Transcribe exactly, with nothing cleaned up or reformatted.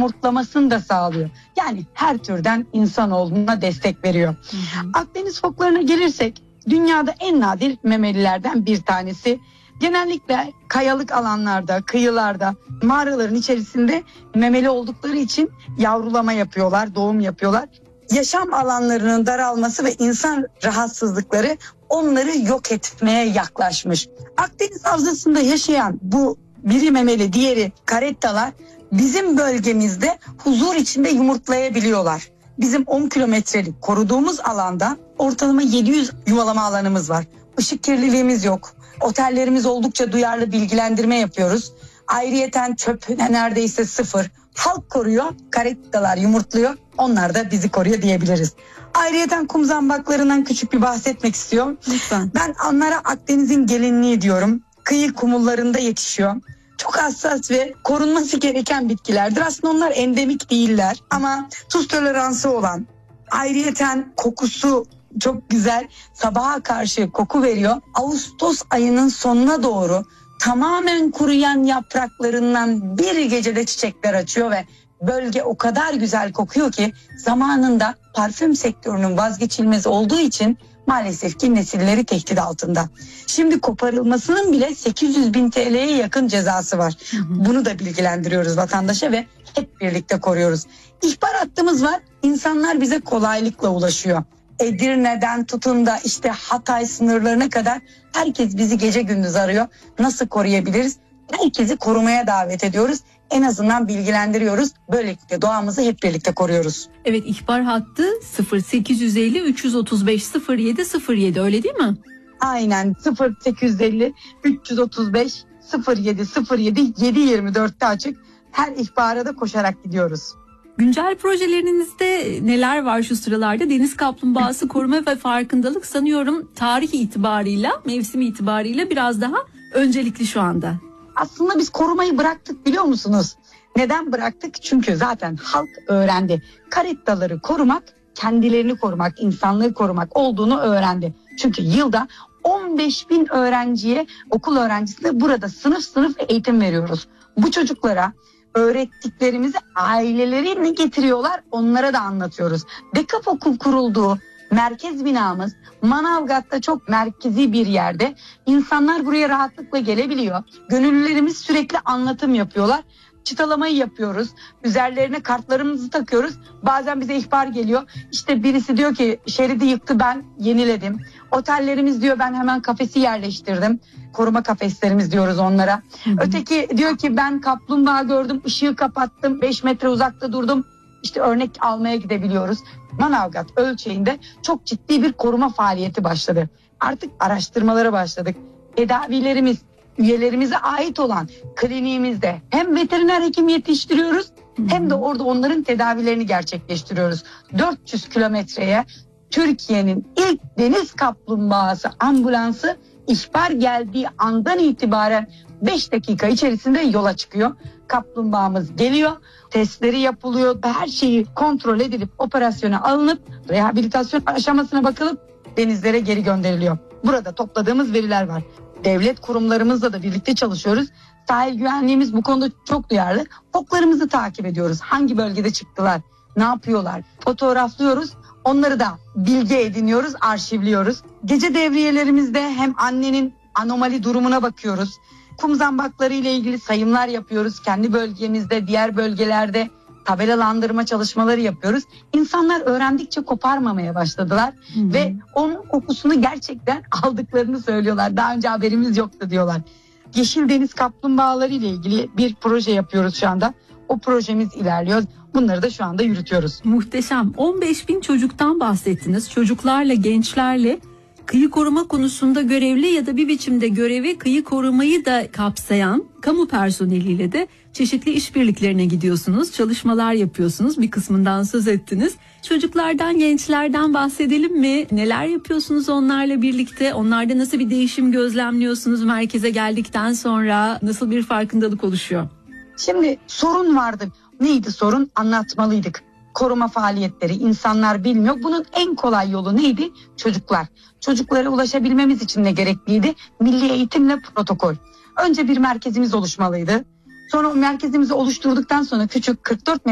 yumurtlamasını da sağlıyor. Yani her türden insanoğluna destek veriyor. Hı hı. Akdeniz foklarına gelirsek dünyada en nadir memelilerden bir tanesi. Genellikle kayalık alanlarda, kıyılarda, mağaraların içerisinde memeli oldukları için yavrulama yapıyorlar, doğum yapıyorlar. Yaşam alanlarının daralması ve insan rahatsızlıkları onları yok etmeye yaklaşmış. Akdeniz havzasında yaşayan bu biri memeli, diğeri karettalar bizim bölgemizde huzur içinde yumurtlayabiliyorlar. Bizim on kilometrelik koruduğumuz alanda ortalama yedi yüz yuvalama alanımız var. Işık kirliliğimiz yok. Otellerimiz oldukça duyarlı, bilgilendirme yapıyoruz. Ayrıyeten çöp neredeyse sıfır. Halk koruyor, karettalar yumurtluyor. Onlar da bizi koruyor diyebiliriz. Ayrıyeten kum zambaklarından küçük bir bahsetmek istiyorum. Lütfen. Ben onlara Akdeniz'in gelinliği diyorum. Kıyı kumullarında yetişiyor. Çok hassas ve korunması gereken bitkilerdir. Aslında onlar endemik değiller ama tuz toleransı olan, ayrıyeten kokusu çok güzel, sabaha karşı koku veriyor. Ağustos ayının sonuna doğru tamamen kuruyan yapraklarından bir gecede çiçekler açıyor ve bölge o kadar güzel kokuyor ki zamanında parfüm sektörünün vazgeçilmezi olduğu için maalesef ki nesilleri tehdit altında. Şimdi koparılmasının bile sekiz yüz bin T L'ye yakın cezası var. Hı hı. Bunu da bilgilendiriyoruz vatandaşa ve hep birlikte koruyoruz. İhbar hattımız var. İnsanlar bize kolaylıkla ulaşıyor. Edirne'den tutun da işte Hatay sınırlarına kadar herkes bizi gece gündüz arıyor. Nasıl koruyabiliriz? Herkesi korumaya davet ediyoruz. En azından bilgilendiriyoruz. Böylelikle doğamızı hep birlikte koruyoruz. Evet, ihbar hattı sıfır sekiz elli üç otuz beş sıfır yedi sıfır yedi, öyle değil mi? Aynen, sıfır sekiz elli üç otuz beş sıfır yedi sıfır yedi yedi yirmi dörtte açık. Her ihbara da koşarak gidiyoruz. Güncel projelerinizde neler var şu sıralarda? Deniz kaplumbağası koruma ve farkındalık sanıyorum tarih itibarıyla, mevsim itibarıyla biraz daha öncelikli şu anda. Aslında biz korumayı bıraktık, biliyor musunuz? Neden bıraktık? Çünkü zaten halk öğrendi. Karettaları korumak, kendilerini korumak, insanlığı korumak olduğunu öğrendi. Çünkü yılda on beş bin öğrenciye, okul öğrencisine burada sınıf sınıf eğitim veriyoruz. Bu çocuklara öğrettiklerimizi ailelerini getiriyorlar, onlara da anlatıyoruz. Dekaf okul kurulduğu merkez binamız Manavgat'ta çok merkezi bir yerde. İnsanlar buraya rahatlıkla gelebiliyor. Gönüllülerimiz sürekli anlatım yapıyorlar. Çıtalamayı yapıyoruz. Üzerlerine kartlarımızı takıyoruz. Bazen bize ihbar geliyor. İşte birisi diyor ki şeridi yıktı, ben yeniledim. Otellerimiz diyor ben hemen kafesi yerleştirdim. Koruma kafeslerimiz diyoruz onlara. Hı hı. Öteki diyor ki ben kaplumbağa gördüm, ışığı kapattım, beş metre uzakta durdum. İşte örnek almaya gidebiliyoruz. Manavgat ölçeğinde çok ciddi bir koruma faaliyeti başladı. Artık araştırmalara başladık. Tedavilerimiz, üyelerimize ait olan kliniğimizde hem veteriner hekim yetiştiriyoruz, hı hı, hem de orada onların tedavilerini gerçekleştiriyoruz. dört yüz kilometreye Türkiye'nin ilk deniz kaplumbağası ambulansı ihbar geldiği andan itibaren beş dakika içerisinde yola çıkıyor. Kaplumbağamız geliyor, testleri yapılıyor, her şeyi kontrol edilip operasyona alınıp rehabilitasyon aşamasına bakılıp denizlere geri gönderiliyor. Burada topladığımız veriler var. Devlet kurumlarımızla da birlikte çalışıyoruz. Sahil güvenliğimiz bu konuda çok duyarlı. Foklarımızı takip ediyoruz. Hangi bölgede çıktılar, ne yapıyorlar? Fotoğraflıyoruz. Onları da bilgi ediniyoruz, arşivliyoruz. Gece devriyelerimizde hem annenin anomali durumuna bakıyoruz. Kum zambakları ile ilgili sayımlar yapıyoruz. Kendi bölgemizde, diğer bölgelerde tabelalandırma çalışmaları yapıyoruz. İnsanlar öğrendikçe koparmamaya başladılar. Hı-hı. Ve onun kokusunu gerçekten aldıklarını söylüyorlar. Daha önce haberimiz yoktu diyorlar. Yeşil deniz kaplumbağaları ile ilgili bir proje yapıyoruz şu anda. O projemiz ilerliyor. Bunları da şu anda yürütüyoruz. Muhteşem. on beş bin çocuktan bahsettiniz. Çocuklarla, gençlerle kıyı koruma konusunda görevli ya da bir biçimde görevi kıyı korumayı da kapsayan kamu personeliyle de çeşitli işbirliklerine gidiyorsunuz, çalışmalar yapıyorsunuz. Bir kısmından söz ettiniz. Çocuklardan, gençlerden bahsedelim mi? Neler yapıyorsunuz onlarla birlikte? Onlarda nasıl bir değişim gözlemliyorsunuz merkeze geldikten sonra? Nasıl bir farkındalık oluşuyor? Şimdi sorun vardı. Neydi sorun? Anlatmalıydık. Koruma faaliyetleri, insanlar bilmiyor. Bunun en kolay yolu neydi? Çocuklar. Çocuklara ulaşabilmemiz için ne gerekliydi? Milli eğitimle protokol. Önce bir merkezimiz oluşmalıydı. Sonra o merkezimizi oluşturduktan sonra küçük kırk dört